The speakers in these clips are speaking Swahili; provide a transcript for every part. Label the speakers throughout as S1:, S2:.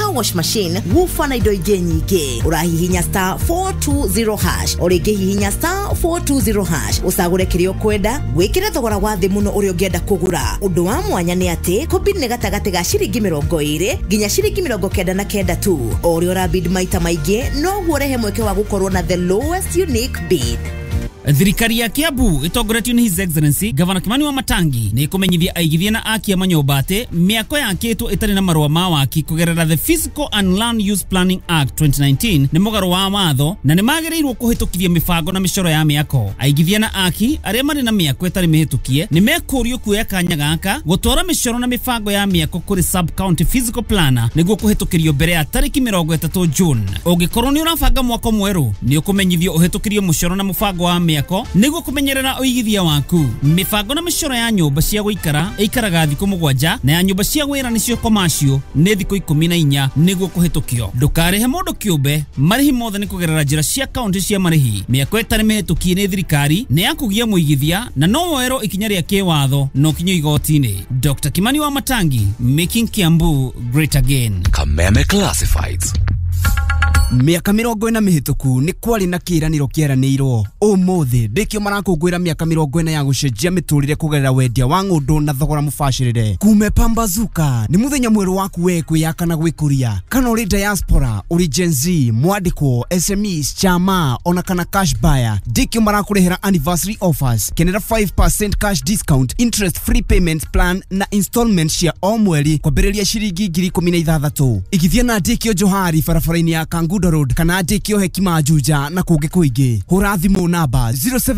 S1: car wash machine, woofer na indo ingĩ nyingĩ. Ũrahihinya star 420 hash, ũrĩngĩ hihinya star 420 hash. Ũcagũre kĩrĩa ũkwenda, wĩkĩre thogora wa thĩ mũno ũrĩa ũngĩenda kũgũra. Ũndũ wa mwanya nĩ atĩ, kombini nĩ gatagatĩ ga ciringi 20 nginya ciringi 99 tu. O ũrĩa ũrabid maita maingĩ, no ũrehe mweke wa gũkorwo na the lowest unique bid.
S2: Thirikari ya Kiambu itongoretio ni His Excellency Governor Kimani Wamatangi ni kumenyithia aigithia na akia manyomba ati miako yakitwo itari na marua ma waki kugerera the Physical and Land Use Planning Act 2019 ni mugaro wa watho na ni magĩrĩirwo kuhĩtũkithia mibango na mĩcoro ya miako. Aigithia na aki aria marĩ na miako itari mihĩtũkie ni mekũrio kuoya kanya gaka gũtwara mĩcoro na mibango ya miako kuri sub county physical planner nĩguo kuhĩtũkĩrio mbere ya tariki 30 June. Ũngĩkorwo ni ũrabanga mwako mwerũ ni ũkũmenyithio ũhĩtũkĩrio mũcoro na mũbango wa miako nĩguo kumenyerera ũigithia waku. Mibango na mĩcoro ya nyũmba cia gũikara ikaraga thikũ 7 na ya nyũmba cia wĩra nĩcio commercial nĩ thikũ 14 nĩguo kũhĩtũkio. Ndũkarĩhe mũndũ kĩũmbe, marĩhi mothe nĩ kũgerera njĩra cia kaunti cia marĩhi. Mĩako ĩtarĩ mĩhĩtũkie nĩ thirikari nĩ ya kũgia mũigithia na no woerwo ikinya rĩa kĩwatho no kinyo igoti-inĩ. Dr. Kimani Wamatangi, making Kiambu great again.
S3: Kameme Classifieds.
S4: Miaka 40 mihituku ni kwari na kiraniro kieranirwo umuthi ndikio marakungwira miaka 40 ya gucenjia miturire kugerera wendia wa ngundu na thogora mubashirire. Kume Pambazuka ni muthenya mweru waku we kwiyaka na gwikuria kana uri diaspora uri Gen Z mwandikwo SMEs chama ona kana cash buyer ndikio marakurehera anniversary offers kenera 5% cash discount interest free payments plan na installment cia o mweri kwambĩrĩria ciringi 16,000 igithia na ndikio Johari barabara-ini ya Kangundo Road kana ndikio Hekima Juja na kungi kuingi. Hura thimu namba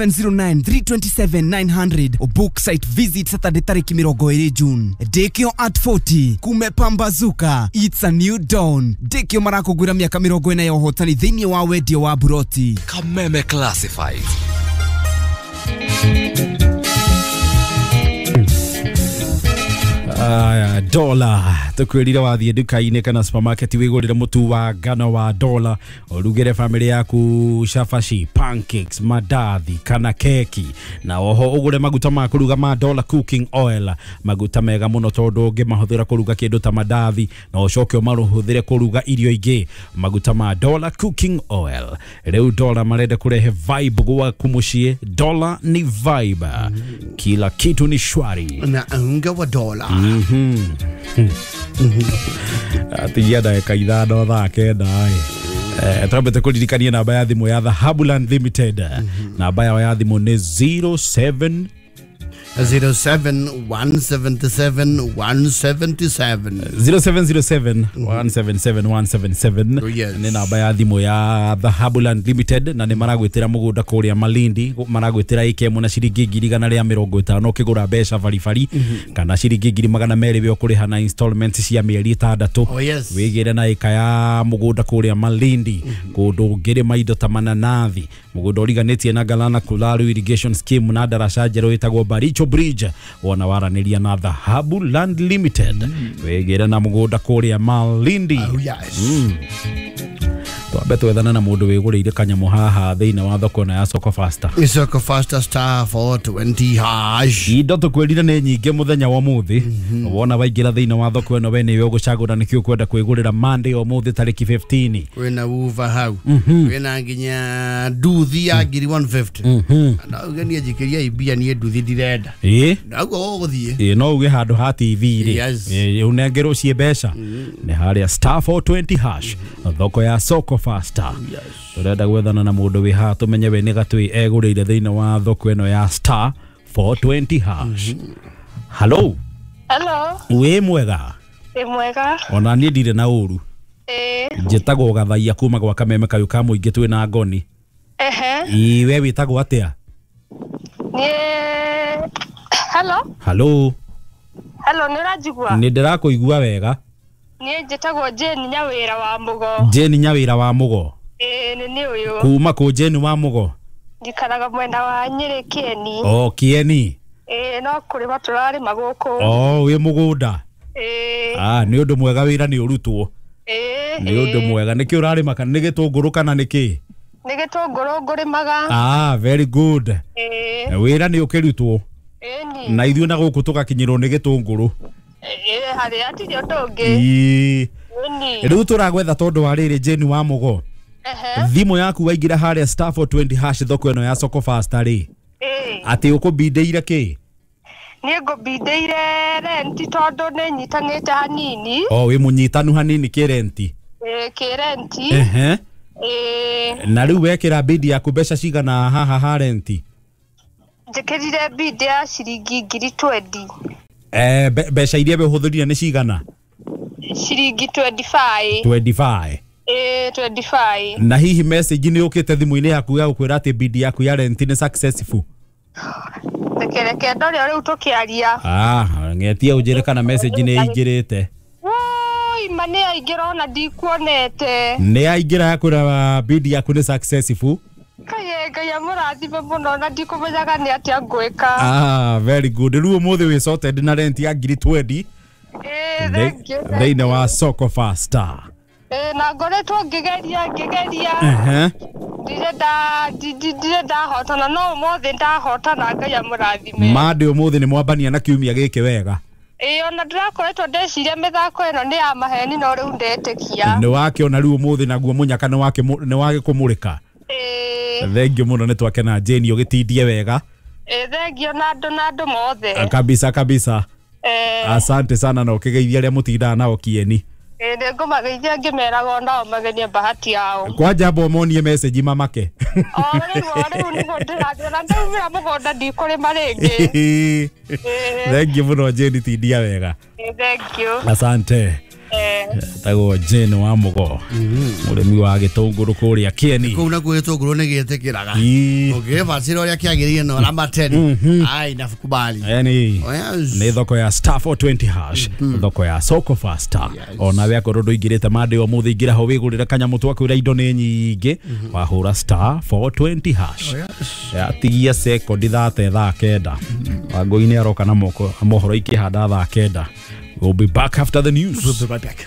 S4: 0709327900 o book site visit Saturday tariki 20 June. Ndikio at 40 Kume Pambazuka, it's a new dawn. Ndikio marakugwira miaka 40 ya uhotani thĩinĩ wa wendio wa buroti.
S3: Kameme Classified.
S5: Dola tukwirira wathie duka-inĩ kana supermarket wigurire mutu wa ngano wa dola urugire family yaku shafashi pancakes madathi kana keki na oho ugure maguta ma kuruga ma dola cooking oil maguta mega muno tondu ungimahuthira kuruga kindu ta madathi na ucoke umaruhuthire kuruga irio ingi maguta ma dola cooking oil. Riu dola marende kurehe vibe gwaku mucii. Dola ni vibe, kila kitu ni shwari
S6: na unga wa dola.
S5: Atigiada ekaithano thaa kenda twambete kuririkania namba ya thimu ya Dhahabuland Limited. Namba ya thimu ni 07
S6: 177
S5: 0707 ni namba ya thimu ya Dhahabuland Limited na ni maragwitira mugunda kuria Malindi maragwitira ikemu na ciringi 150 ukigura mbeca baribari kana ciringi 200 we kuriha na installments cia mieri 6 wigire na ika ya mugunda kuria Malindi kundu ngiri maindo ta mananathi mugunda origanitie na Galana Kularu irrigation scheme na darasha jero itagwo Baricho Bridge wana waraniria na Dhahabuland Limited wegera na mugunda kuria Malindi. Twambe twethana na mundu wiguriire kanyamu haha thiina wa thoko na ya Soko Faster.
S6: Soko Faster star 420 hash.
S5: Indo tukwirire ni nyinge muthenya wa muthi. Wona waingira thiina wa thoko eno we niwe ugucagura nikio kwenda kwigurira Monday o muthi tariki 15.
S6: Kwina uva hau. Kwina nginya nduthi ya 150. Na ugeni jikiria ibia ni nduthi direnda. Na ugo guthie.
S5: No uge handu ha TV ri. Unengerwo cie mbeca. Ni haria star 420 hash. Thoko ya Soko Faster. Turenda gwethana na mundu wi ha tumenye we ni gatwi egurire thiina wa thoko eno ya star 420 hash. Hello. We mwega.
S7: Mwega.
S5: Ona ni ndire na uru. Njitagwo Gathaia kuma gwa Kameme kayu ka muingi twi na ngoni. We witagwo atia? Hello.
S7: Ni rajigwa.
S5: Ni ndirakuigua wega.
S7: Ni njitagwo Jane Nyawira wa Mugo.
S5: Jane Nyawira wa Mugo.
S7: Ni uyu.
S5: Kuma ku Jane wa Mugo.
S7: Njikaraga mwenda wa Nyeri Kieni.
S5: Kieni.
S7: No kuri baturari maguku.
S5: We mugunda. Ni undu mwega wira ni urutwo. Ni undu mwega niki urari maka ni gitunguru kana niki?
S7: Ni gitunguru ngurimaga.
S5: Very good. Wira ni ukirutwo.
S7: Ni.
S5: Na ithuĩ na gũkũ tũgakinyĩrwo nĩ gĩtũngũrũ.
S7: Harĩa atirĩ ũndũ ũngĩ.
S5: Riu turagwetha tondu wa riri Jane wa Mugo. Thimu yaku waingira haria star 420 hash thoko eno ya Soko Fast ri. Ati ukubindeire ki?
S7: Ni ngubindeire renti tondu ni nyitanite hanini.
S5: Wi munyitanu hanini ki renti?
S7: Ki renti.
S5: Na riu wekira bidi yaku mbeca cigana haha ha renti?
S7: Njikirire bidi ya ciringi 20.
S5: Mbeca iria we uhuthurire ni cigana?
S7: Ciringi 25.
S5: 25.
S7: 25.
S5: Na hihi message ni ukite thimu-ini yaku ya gukwira ati bidi yaku ya renti ni successful?
S7: Tekereke ndori uri tukiaria.
S5: Ngetia unjire kana message ni ingirite.
S7: Mane aingira ona ndikuonete.
S5: Ni aingira yakura bidi yaku ni successful?
S7: Ngai ya murathime muno na ndikumenyaga ni atia ngwika.
S5: Very good. Riu umuthi wi sorted na rent ya 20. Thĩinĩ wa Soko Fast.
S7: Na ngoretwo ngigeria ndire ndahotana no umuthi ndahotana Ngai ya murathime. Mande
S5: umuthi ni mwambania na kiumia giki wega.
S7: Ona ndirakoretwo ndeciria mithako eno ni ya maheni no riu ndetikia.
S5: Ni wakiona riu umuthi naguo munyaka ni wake kumurika. Thengio muno ni twakena Jane ugitindie wega.
S7: Thengio na andu mothe.
S5: Kabisa. Asante sana na ukigeithia aria mutindaga nao kieni.
S7: Ngumageithia ngimeraga nao magenie bahati yao.
S5: Kwanja bomonie message mamake.
S7: Riu ni ndirathira ndaumira mugonda ndikurima ringi.
S5: Thengio muno Jane tindia wega.
S7: Thengio.
S5: Asante. Tago Jane wa Mugo. Murimi wa gitunguru kuria kieni.
S6: Kuna ku gitunguru ni gietikiraga. Okay, basiro ria kiagirire no namba 10. Ai nafukubali.
S5: Yani ni thoko ya star 420 hash. Thoko ya Soko Fast. Ona we akorodo igirite mande wa muthi igira ho wigurira kanyamu twaku ira indo ni nyingi. Wahura star 420 hash. Ya tigia sekondi thate thaa kenda. Wangoini aroka na moko mohoro ikihanda thaa kenda. We'll be back after the news.
S6: We'll be right back.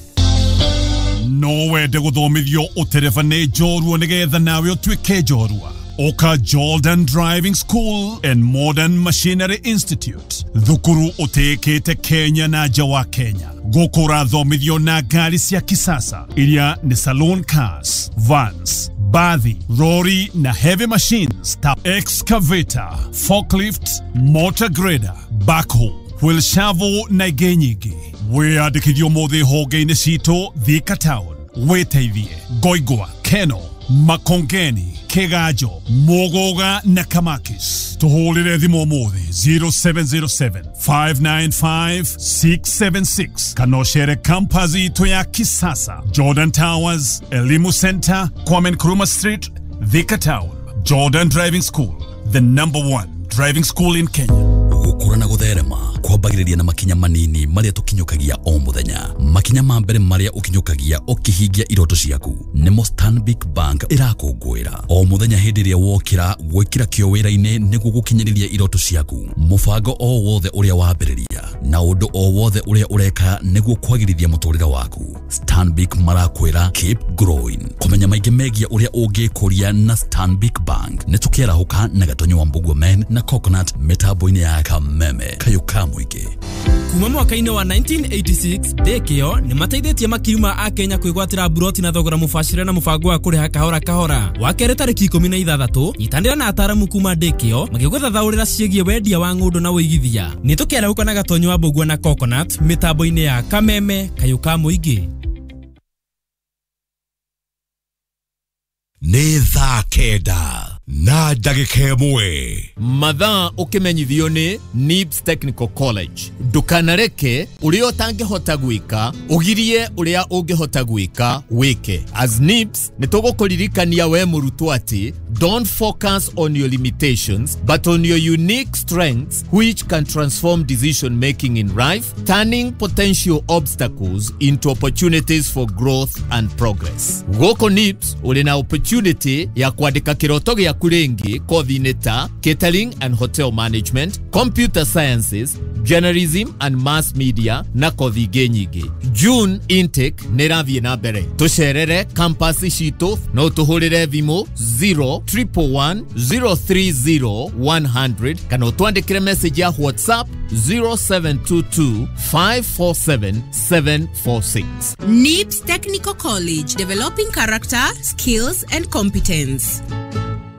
S8: No wende guthomithio uterefane jorua nigetha nawe utwike jorua. Oka Jordan Driving School and Modern Machinery Institute. Thukuru utekete Kenya na Jawa Kenya. Gukura thomithio na gari cia kisasa. Iria ni saloon cars, vans, bathi, lorry na heavy machines. Excavator, forklift, motor grader, backhoe, wheel shovel na ingĩ nyingĩ. Wĩandĩkithio mũthĩ honge-inĩ citũ Thika Town. Wĩteithie Ngoigwa, Keno, Makongeni, Kiganjo, Mogoga na Kamakis. Tuhũrĩre thimũ mũthĩ 0707 595 676. Kana ũcere campus itũ ya kisasa Jordan Towers, Elimu Center, Kwame Nkrumah Street, Thika Town. Jordan Driving School, the #1 driving school in Kenya.
S3: Gukura na gutherema kwambagiriria na makinya manini maria tukinyukagia o muthenya. Makinya ma mbere maria ukinyukagia ukihingia iroto ciaku nimo Stanbic Bank irakungwira o muthenya hindi ria wokira gwikira kio wira-ini niguo gukinyiriria iroto ciaku. Mubango o wothe uria wambiriria na undu o wothe uria ureka niguo kwagirithia muturira waku. Stanbic marakwira keep growing. Kumenya maingi megia uria ungikuria na Stanbic Bank ni tukirahuka na Gatonyo wa Mbugua Men na Coconut mitambo-ini ya Kameme Kayuka Muingi.
S9: Kuma mwaka-ini wa 1986 Dekio ni mateithĩtie makiri ma a Kenya kwĩgwatĩra buroti na thogora mũbacĩrĩre na mũbango wa kũrĩha kahora kahora. Wakerĩ tarĩki 16 nyitanĩra na ataramu kuma Dekio magĩgũthathaũrĩra ciĩgiĩ wendia wa ng'ũndũ na ũigithia. Nĩ tũkĩarahũka na Gatonyo wa Mbugua na Coconut mitambo-ini ya Kameme Kayuka Muingi.
S3: Nĩ thaa kenda na ndagĩka ĩmwe.
S10: Mathaa ũkĩmenyithio nĩ NIBS Technical College. Ndũkanareke ũrĩa ũtangĩhota gwĩka ũgirie ũrĩa ũngĩhota gwĩka wĩke. As NIBS nĩ tũgũkũririkania we mũrutwo atĩ don't focus on your limitations but on your unique strengths which can transform decision making in life, turning potential obstacles into opportunities for growth and progress. Gũkũ NIBS ũrĩ na opportunity ya kwandĩka kĩroto gĩaku rĩngĩ kothi-inĩ ta catering and hotel management, computer sciences, journalism and mass media na kothi ingĩ nyingĩ. June intake nĩ ĩrathiĩ na mbere. Tũcerere campus citũ no tũhũrĩre thimũ 011 030 100 kana utwandikire message ya WhatsApp 0722 547 746.
S11: NIBS Technical College, developing character, skills and competence.